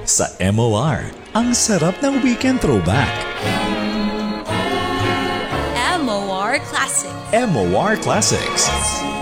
sa MOR. Ang sarap ng weekend throwback. MOR Classics. MOR Classics.